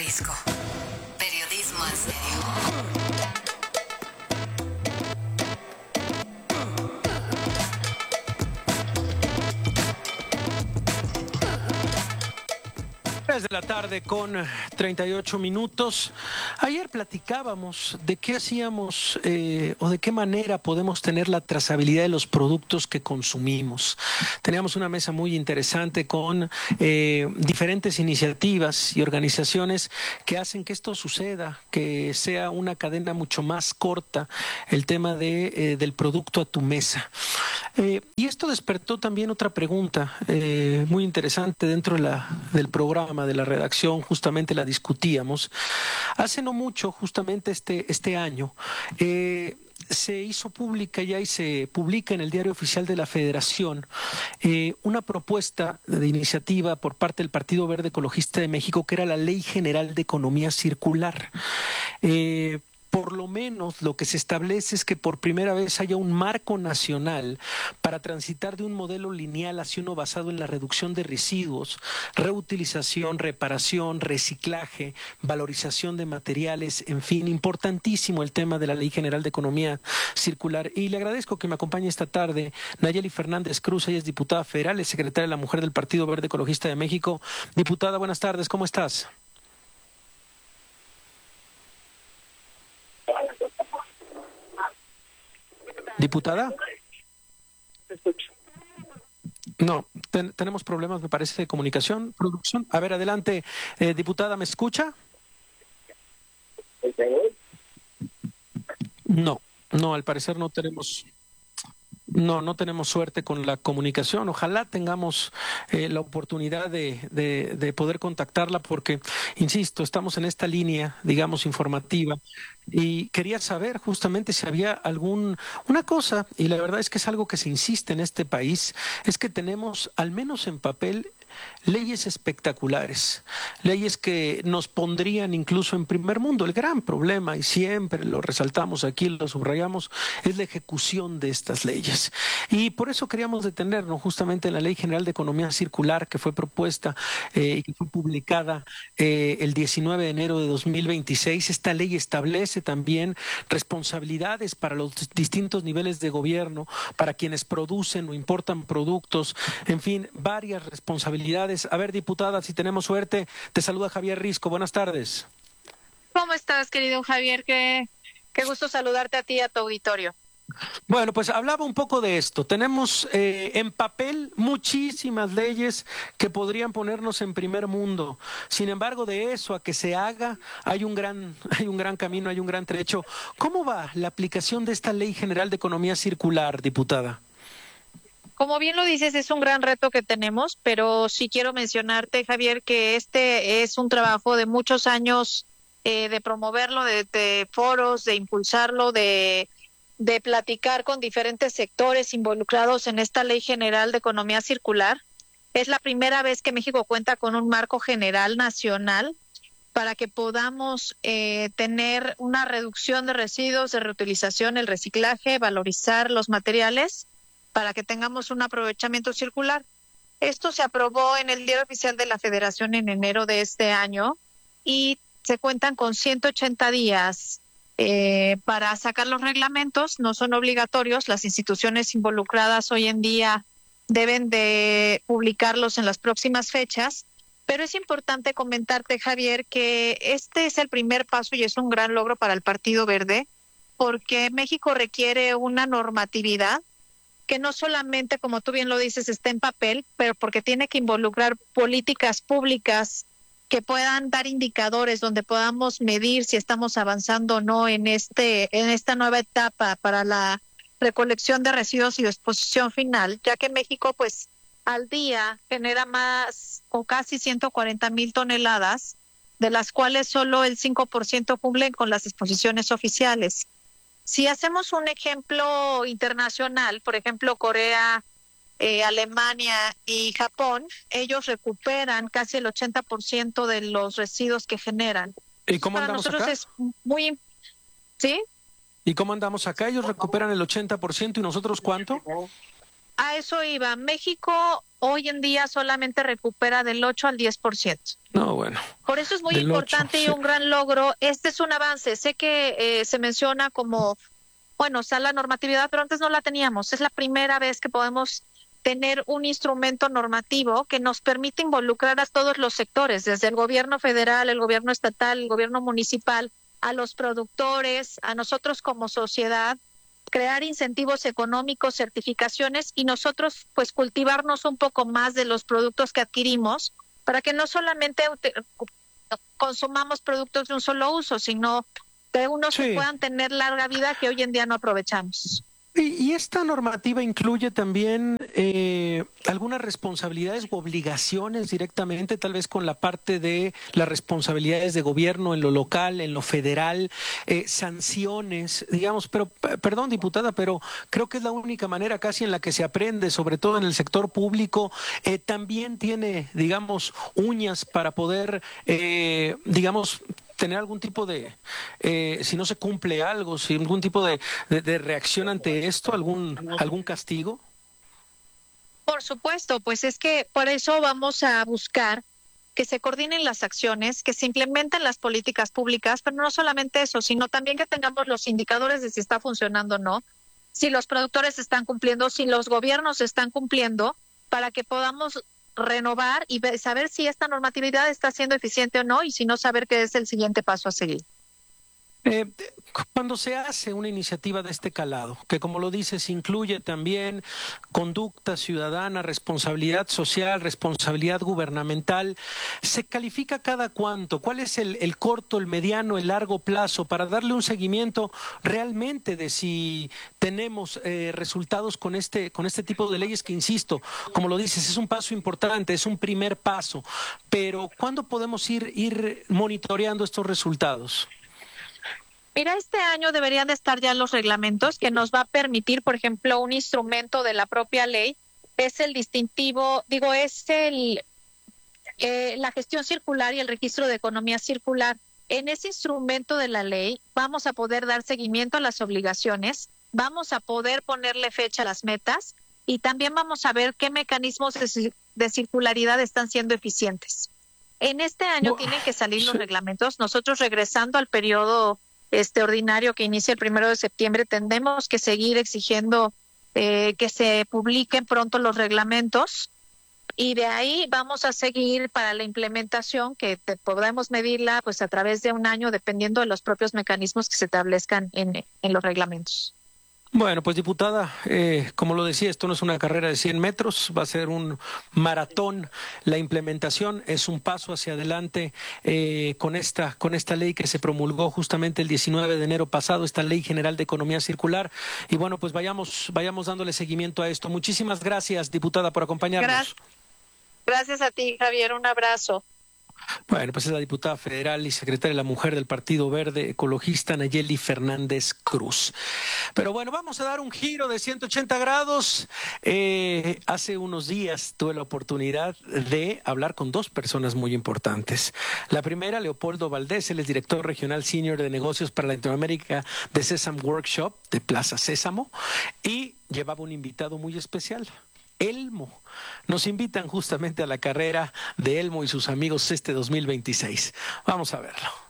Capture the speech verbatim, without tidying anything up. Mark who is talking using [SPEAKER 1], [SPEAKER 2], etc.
[SPEAKER 1] Risco. Periodismo en serio.
[SPEAKER 2] De la tarde con treinta y ocho minutos. Ayer platicábamos de qué hacíamos eh, o de qué manera podemos tener la trazabilidad de los productos que consumimos. Teníamos una mesa muy interesante con eh, diferentes iniciativas y organizaciones que hacen que esto suceda, que sea una cadena mucho más corta el tema de, eh, del producto a tu mesa. Eh, y esto despertó también otra pregunta eh, muy interesante dentro de la, del programa, de la redacción, justamente la discutíamos. Hace no mucho, justamente este, este año, eh, se hizo pública ya y se publica en el Diario Oficial de la Federación eh, una propuesta de iniciativa por parte del Partido Verde Ecologista de México, que era la Ley General de Economía Circular. Eh, Por lo menos lo que se establece es que por primera vez haya un marco nacional para transitar de un modelo lineal hacia uno basado en la reducción de residuos, reutilización, reparación, reciclaje, valorización de materiales, en fin, importantísimo el tema de la Ley General de Economía Circular. Y le agradezco que me acompañe esta tarde Nayeli Fernández Cruz, ella es diputada federal, es secretaria de la Mujer del Partido Verde Ecologista de México. Diputada, buenas tardes, ¿cómo estás? ¿Diputada? No, ten, tenemos problemas, me parece, de comunicación, producción. A ver, adelante, eh, diputada, ¿me escucha? No, no, al parecer no tenemos... No, no tenemos suerte con la comunicación. Ojalá tengamos eh, la oportunidad de, de, de poder contactarla porque, insisto, estamos en esta línea, digamos, informativa y quería saber justamente si había algún, una cosa, y la verdad es que es algo que se insiste en este país, es que tenemos, al menos en papel, leyes espectaculares, leyes que nos pondrían incluso en primer mundo. El gran problema, y siempre lo resaltamos aquí, lo subrayamos, es la ejecución de estas leyes. Y por eso queríamos detenernos justamente en la Ley General de Economía Circular que fue propuesta eh, y que fue publicada eh, el diecinueve de enero de dos mil veintiséis. Esta ley establece también responsabilidades para los distintos niveles de gobierno, para quienes producen o importan productos, en fin, varias responsabilidades. A ver, diputada, si tenemos suerte, te saluda Javier Risco. Buenas tardes.
[SPEAKER 3] ¿Cómo estás, querido Javier? Qué, qué gusto saludarte a ti y a tu auditorio.
[SPEAKER 2] Bueno, pues hablaba un poco de esto. Tenemos eh, en papel muchísimas leyes que podrían ponernos en primer mundo. Sin embargo, de eso a que se haga, hay un gran, hay un gran camino, hay un gran trecho. ¿Cómo va la aplicación de esta Ley General de Economía Circular, diputada?
[SPEAKER 3] Como bien lo dices, es un gran reto que tenemos, pero sí quiero mencionarte, Javier, que este es un trabajo de muchos años eh, de promoverlo, de, de foros, de impulsarlo, de, de platicar con diferentes sectores involucrados en esta Ley General de Economía Circular. Es la primera vez que México cuenta con un marco general nacional para que podamos eh, tener una reducción de residuos, de reutilización, el reciclaje, valorizar los materiales, para que tengamos un aprovechamiento circular. Esto se aprobó en el Diario Oficial de la Federación en enero de este año y se cuentan con ciento ochenta días eh, para sacar los reglamentos. No son obligatorios, las instituciones involucradas hoy en día deben de publicarlos en las próximas fechas, pero es importante comentarte, Javier, que este es el primer paso y es un gran logro para el Partido Verde, porque México requiere una normatividad que no solamente, como tú bien lo dices, está en papel, pero porque tiene que involucrar políticas públicas que puedan dar indicadores donde podamos medir si estamos avanzando o no en este en esta nueva etapa para la recolección de residuos y disposición final, ya que México, pues, al día genera más o casi ciento cuarenta mil toneladas, de las cuales solo el cinco por ciento cumplen con las disposiciones oficiales. Si hacemos un ejemplo internacional, por ejemplo, Corea, eh, Alemania y Japón, ellos recuperan casi el ochenta por ciento de los residuos que generan.
[SPEAKER 2] ¿Y cómo
[SPEAKER 3] Para
[SPEAKER 2] andamos
[SPEAKER 3] nosotros
[SPEAKER 2] acá?
[SPEAKER 3] es muy... ¿Sí?
[SPEAKER 2] ¿Y cómo andamos acá? Ellos recuperan el ochenta por ciento y nosotros ¿cuánto?
[SPEAKER 3] A eso iba. México hoy en día solamente recupera del ocho al diez por ciento.
[SPEAKER 2] No, bueno.
[SPEAKER 3] Por eso es muy
[SPEAKER 2] Del
[SPEAKER 3] importante
[SPEAKER 2] ocho,
[SPEAKER 3] y
[SPEAKER 2] sí.
[SPEAKER 3] un gran logro. Este es un avance. Sé que eh, se menciona como, bueno, está la normatividad, pero antes no la teníamos. Es la primera vez que podemos tener un instrumento normativo que nos permite involucrar a todos los sectores, desde el gobierno federal, el gobierno estatal, el gobierno municipal, a los productores, a nosotros como sociedad, crear incentivos económicos, certificaciones y nosotros pues cultivarnos un poco más de los productos que adquirimos para que no solamente consumamos productos de un solo uso, sino que unos que
[SPEAKER 2] Sí.
[SPEAKER 3] puedan tener larga vida que hoy en día no aprovechamos.
[SPEAKER 2] Y, y esta normativa incluye también eh, algunas responsabilidades u obligaciones directamente, tal vez con la parte de las responsabilidades de gobierno en lo local, en lo federal, eh, sanciones, digamos, pero p- perdón, diputada, pero creo que es la única manera casi en la que se aprende, sobre todo en el sector público. Eh, también tiene, digamos, uñas para poder, eh, digamos, tener algún tipo de, eh, si no se cumple algo, si algún tipo de, de, de reacción ante esto, algún, algún castigo.
[SPEAKER 3] Por supuesto, pues es que por eso vamos a buscar que se coordinen las acciones, que se implementen las políticas públicas, pero no solamente eso, sino también que tengamos los indicadores de si está funcionando o no, si los productores están cumpliendo, si los gobiernos están cumpliendo, para que podamos renovar y ver- saber si esta normatividad está siendo eficiente o no, y si no, saber qué es el siguiente paso a seguir.
[SPEAKER 2] Eh, cuando se hace una iniciativa de este calado, que como lo dices, incluye también conducta ciudadana, responsabilidad social, responsabilidad gubernamental, ¿se califica cada cuánto? ¿Cuál es el, el corto, el mediano, el largo plazo para darle un seguimiento realmente de si tenemos eh, resultados con este, con este tipo de leyes que, insisto, como lo dices, es un paso importante, es un primer paso, pero ¿cuándo podemos ir, ir monitoreando estos resultados?
[SPEAKER 3] Mira, este año deberían de estar ya los reglamentos que nos va a permitir, por ejemplo, un instrumento de la propia ley, es el distintivo, digo, es el eh, la gestión circular y el registro de economía circular. En ese instrumento de la ley vamos a poder dar seguimiento a las obligaciones, vamos a poder ponerle fecha a las metas y también vamos a ver qué mecanismos de, de circularidad están siendo eficientes. En este año
[SPEAKER 2] Bu-
[SPEAKER 3] tienen que salir los
[SPEAKER 2] sí.
[SPEAKER 3] reglamentos. Nosotros, regresando al periodo este ordinario que inicia el primero de septiembre, tendremos que seguir exigiendo eh, que se publiquen pronto los reglamentos y de ahí vamos a seguir para la implementación, que te, podemos medirla pues a través de un año dependiendo de los propios mecanismos que se establezcan en, en los reglamentos.
[SPEAKER 2] Bueno, pues diputada, eh, como lo decía, esto no es una carrera de cien metros, va a ser un maratón. La implementación es un paso hacia adelante eh, con esta, con esta ley que se promulgó justamente el diecinueve de enero pasado, esta Ley General de Economía Circular. Y bueno, pues vayamos, vayamos dándole seguimiento a esto. Muchísimas gracias, diputada, por acompañarnos.
[SPEAKER 3] Gracias, gracias a ti, Javier. Un abrazo.
[SPEAKER 2] Bueno, pues es la diputada federal y secretaria de la Mujer del Partido Verde Ecologista, Nayeli Fernández Cruz. Pero bueno, vamos a dar un giro de ciento ochenta grados. Eh, hace unos días tuve la oportunidad de hablar con dos personas muy importantes. La primera, Leopoldo Valdés, él es director regional senior de negocios para Latinoamérica de Sesam Workshop de Plaza Sésamo, y llevaba un invitado muy especial. Elmo. Nos invitan justamente a la carrera de Elmo y sus amigos este dos mil veintiséis. Vamos a verlo.